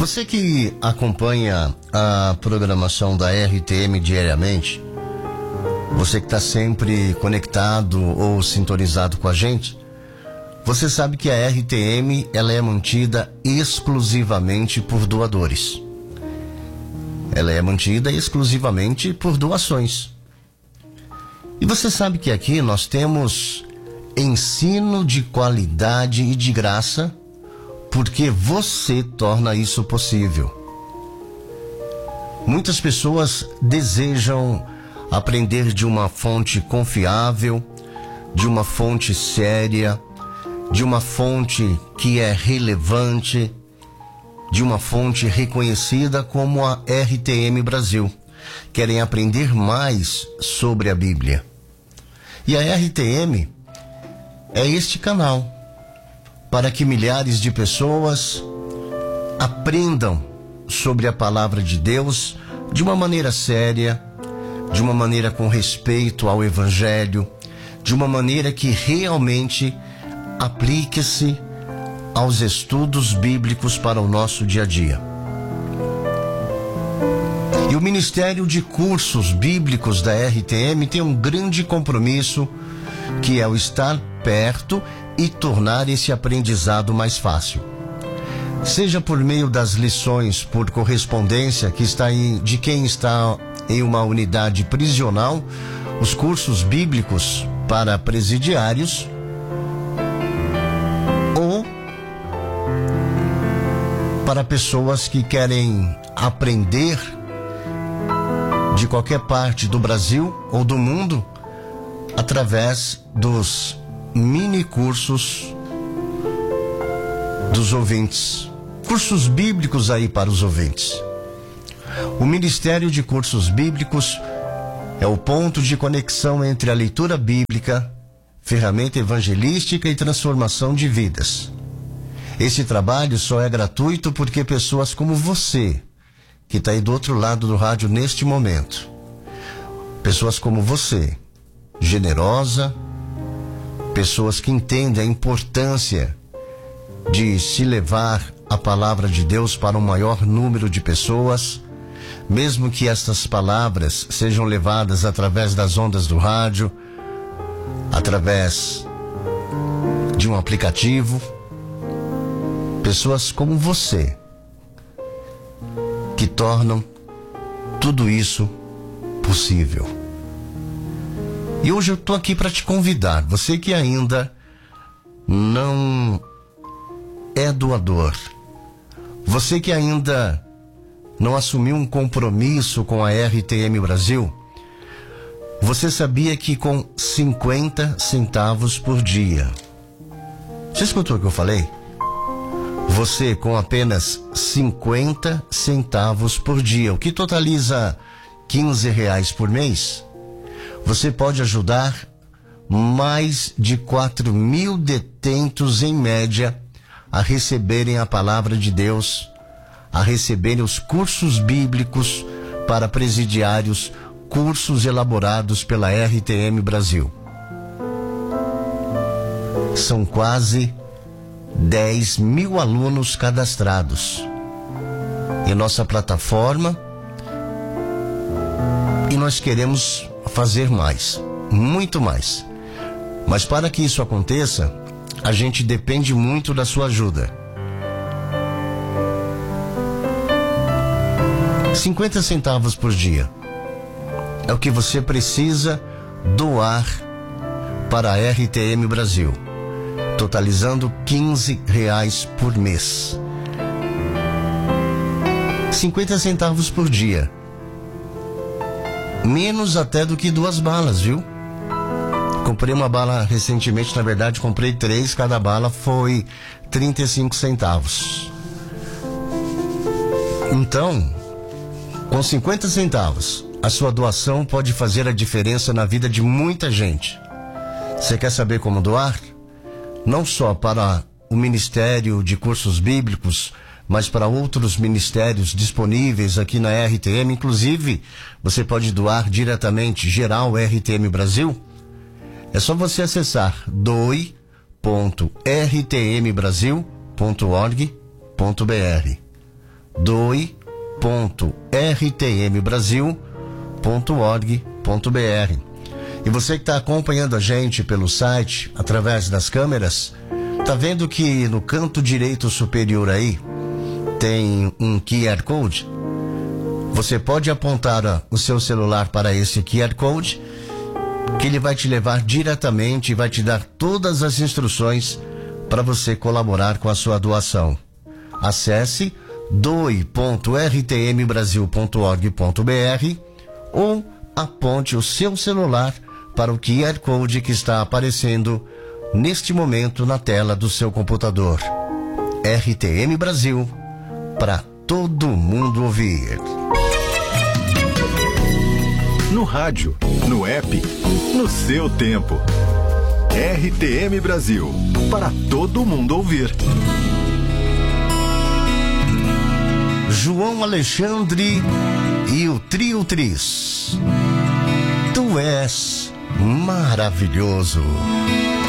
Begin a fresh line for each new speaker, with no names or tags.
Você que acompanha a programação da RTM diariamente, você que está sempre conectado ou sintonizado com a gente, você sabe que a RTM ela é mantida exclusivamente por doadores. Ela é mantida exclusivamente por doações. E você sabe que aqui nós temos ensino de qualidade e de graça, porque você torna isso possível. Muitas pessoas desejam aprender de uma fonte confiável, de uma fonte séria, de uma fonte que é relevante, de uma fonte reconhecida como a RTM Brasil. Querem aprender mais sobre a Bíblia. E a RTM é este canal para que milhares de pessoas aprendam sobre a palavra de Deus de uma maneira séria, de uma maneira com respeito ao Evangelho, de uma maneira que realmente aplique-se aos estudos bíblicos para o nosso dia a dia. E o Ministério de Cursos Bíblicos da RTM tem um grande compromisso, que é o estar perto e tornar esse aprendizado mais fácil. Seja por meio das lições por correspondência de quem está em uma unidade prisional, os cursos bíblicos para presidiários, ou para pessoas que querem aprender de qualquer parte do Brasil ou do mundo através dos mini cursos dos ouvintes, cursos bíblicos aí para os ouvintes. O Ministério de Cursos Bíblicos é o ponto de conexão entre a leitura bíblica, ferramenta evangelística e transformação de vidas. Esse trabalho só é gratuito porque pessoas como você, que está aí do outro lado do rádio neste momento, pessoas como você, generosa, pessoas que entendem a importância de se levar a palavra de Deus para um maior número de pessoas, mesmo que estas palavras sejam levadas através das ondas do rádio, através de um aplicativo. Pessoas como você que tornam tudo isso possível. E hoje eu estou aqui para te convidar, você que ainda não é doador, você que ainda não assumiu um compromisso com a RTM Brasil, você sabia que com 50 centavos por dia, você escutou o que eu falei? Você com apenas 50 centavos por dia, o que totaliza R$15 por mês, você pode ajudar mais de 4.000 detentos em média a receberem a palavra de Deus, a receberem os cursos bíblicos para presidiários, cursos elaborados pela RTM Brasil. São quase 10.000 alunos cadastrados em nossa plataforma e nós queremos fazer mais, muito mais. Mas para que isso aconteça, a gente depende muito da sua ajuda. 50 centavos por dia é o que você precisa doar para a RTM Brasil, totalizando R$15 por mês. 50 centavos por dia. Menos até do que 2 balas, viu? Comprei uma bala recentemente, na verdade comprei 3, cada bala foi 35 centavos. Então, com 50 centavos, a sua doação pode fazer a diferença na vida de muita gente. Você quer saber como doar? Não só para o Ministério de Cursos Bíblicos, mas para outros ministérios disponíveis aqui na RTM. Inclusive, você pode doar diretamente geral RTM Brasil. É só você acessar doe.rtmbrasil.org.br doe.rtmbrasil.org.br. E você que está acompanhando a gente pelo site, através das câmeras, tá vendo que no canto direito superior aí tem um QR Code? Você pode apontar o seu celular para esse QR Code, que ele vai te levar diretamente e vai te dar todas as instruções para você colaborar com a sua doação. Acesse doe.rtmbrasil.org.br ou aponte o seu celular para o QR Code que está aparecendo neste momento na tela do seu computador. RTM Brasil, para todo mundo ouvir.
No rádio, no app, no seu tempo. RTM Brasil, para todo mundo ouvir.
João Alexandre e o Trio Tris. Tu és maravilhoso.